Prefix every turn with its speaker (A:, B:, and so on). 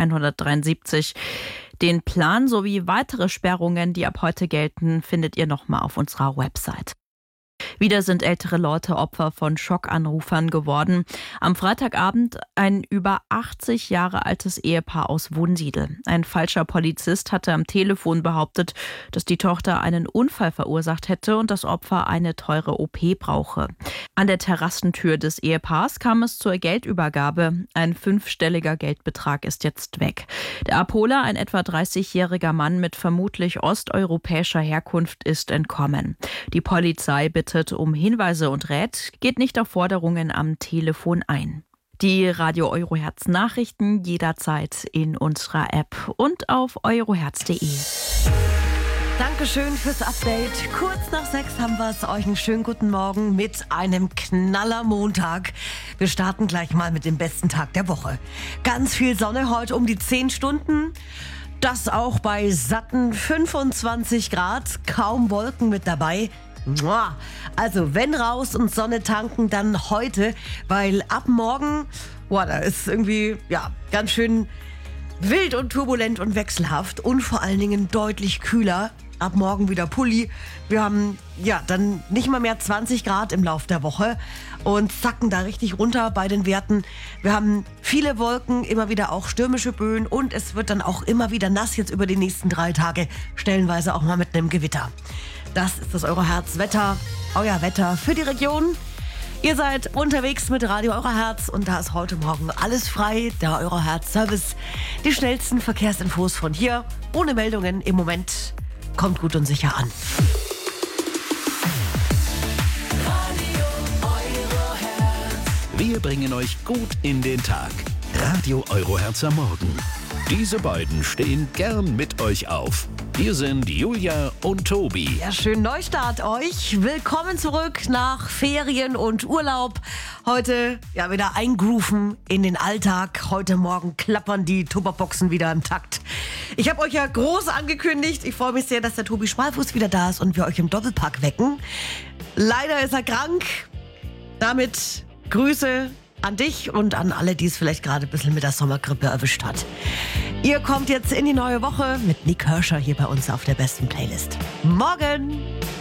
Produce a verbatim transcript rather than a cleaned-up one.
A: hundertdreiundsiebzig. Den Plan sowie weitere Sperrungen, die ab heute gelten, findet ihr nochmal auf unserer Website. Wieder sind ältere Leute Opfer von Schockanrufern geworden. Am Freitagabend ein über achtzig Jahre altes Ehepaar aus Wunsiedel. Ein falscher Polizist hatte am Telefon behauptet, dass die Tochter einen Unfall verursacht hätte und das Opfer eine teure O P brauche. An der Terrassentür des Ehepaars kam es zur Geldübergabe. Ein fünfstelliger Geldbetrag ist jetzt weg. Der Abholer, ein etwa dreißigjähriger Mann mit vermutlich osteuropäischer Herkunft, ist entkommen. Die Polizei bittet um Hinweise und rät, geht nicht auf Forderungen am Telefon ein. Die Radio Eurohertz Nachrichten jederzeit in unserer App und auf eurohertz punkt de.
B: Dankeschön fürs Update. Kurz nach sechs haben wir es. Euch einen schönen guten Morgen mit einem Knaller-Montag. Wir starten gleich mal mit dem besten Tag der Woche. Ganz viel Sonne heute um die zehn Stunden. Das auch bei satten fünfundzwanzig Grad. Kaum Wolken mit dabei. Also wenn raus und Sonne tanken, dann heute, weil ab morgen, boah, da ist irgendwie ja ganz schön wild und turbulent und wechselhaft und vor allen Dingen deutlich kühler. Ab morgen wieder Pulli. Wir haben ja dann nicht mal mehr zwanzig Grad im Lauf der Woche und zacken da richtig runter bei den Werten. Wir haben viele Wolken, immer wieder auch stürmische Böen und es wird dann auch immer wieder nass jetzt über die nächsten drei Tage, stellenweise auch mal mit einem Gewitter. Das ist das Eurohertz-Wetter, euer Wetter für die Region. Ihr seid unterwegs mit Radio Eurohertz und da ist heute Morgen alles frei. Der Eurohertz-Service, die schnellsten Verkehrsinfos von hier, ohne Meldungen im Moment. Kommt gut und sicher an.
C: Wir bringen euch gut in den Tag. Radio Eurohertz am Morgen. Diese beiden stehen gern mit euch auf. Hier sind Julia und Tobi.
B: Ja, schönen Neustart euch. Willkommen zurück nach Ferien und Urlaub. Heute ja wieder eingrooven in den Alltag. Heute Morgen klappern die Tupperboxen wieder im Takt. Ich habe euch ja groß angekündigt. Ich freue mich sehr, dass der Tobi Schmalfuß wieder da ist und wir euch im Doppelpack wecken. Leider ist er krank. Damit Grüße an dich und an alle, die es vielleicht gerade ein bisschen mit der Sommergrippe erwischt hat. Ihr kommt jetzt in die neue Woche mit Nick Hirscher hier bei uns auf der besten Playlist. Morgen!